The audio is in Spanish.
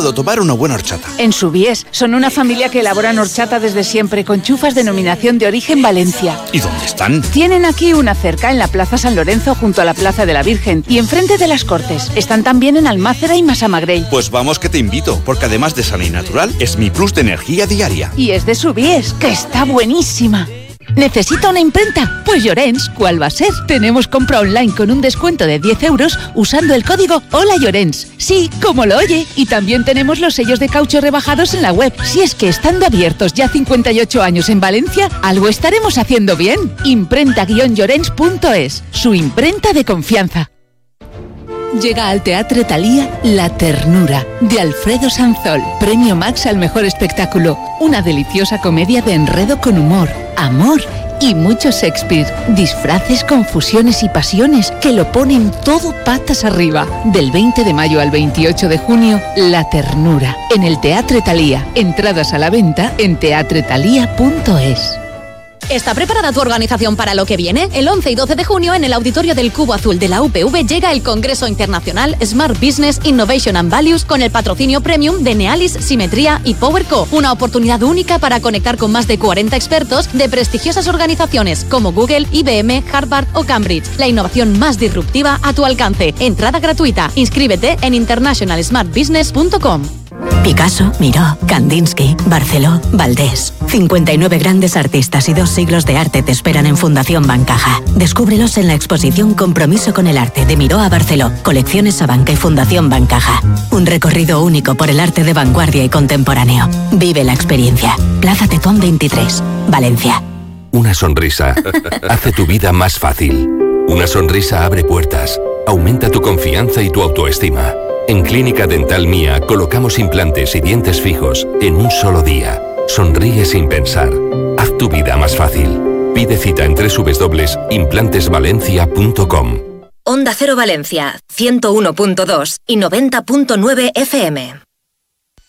deseando tomar una buena horchata. En Subies son una familia que elaboran horchata desde siempre con chufas denominación de origen Valencia. ¿Y dónde están? Tienen aquí una cerca en la Plaza San Lorenzo junto a la Plaza de la Virgen y enfrente de las Cortes. Están también en Almácera y Massamagrell. Pues vamos que te invito, porque además de sana y natural, es mi plus de energía diaria. Y es de Subies, que está buenísima. ¿Necesita una imprenta? Pues Llorens, ¿cuál va a ser? Tenemos compra online con un descuento de 10 euros usando el código Hola Llorens. Sí, como lo oye. Y también tenemos los sellos de caucho rebajados en la web. Si es que estando abiertos ya 58 años en Valencia, algo estaremos haciendo bien. Imprenta-llorens.es, su imprenta de confianza. Llega al Teatre Thalía La Ternura, de Alfredo Sanzol. Premio Max al mejor espectáculo. Una deliciosa comedia de enredo con humor, amor y mucho Shakespeare. Disfraces, confusiones y pasiones que lo ponen todo patas arriba. Del 20 de mayo al 28 de junio, La Ternura, en el Teatre Thalía. Entradas a la venta en teatrethalía.es. ¿Está preparada tu organización para lo que viene? El 11 y 12 de junio, en el Auditorio del Cubo Azul de la UPV, llega el Congreso Internacional Smart Business Innovation and Values con el patrocinio premium de Nealis, Simetría y PowerCo. Una oportunidad única para conectar con más de 40 expertos de prestigiosas organizaciones como Google, IBM, Harvard o Cambridge. La innovación más disruptiva a tu alcance. Entrada gratuita. Inscríbete en internationalsmartbusiness.com. Picasso, Miró, Kandinsky, Barceló, Valdés. 59 grandes artistas y 2 siglos de arte te esperan en Fundación Bancaja. Descúbrelos en la exposición Compromiso con el arte de Miró a Barceló, Colecciones Sabanca y Fundación Bancaja. Un recorrido único por el arte de vanguardia y contemporáneo. Vive la experiencia. Plaza Tetón 23, Valencia. Una sonrisa hace tu vida más fácil. Una sonrisa abre puertas, aumenta tu confianza y tu autoestima. En Clínica Dental Mía colocamos implantes y dientes fijos en un solo día. Sonríe sin pensar. Haz tu vida más fácil. Pide cita en www.implantesvalencia.com. Onda Cero Valencia, 101.2 y 90.9 FM.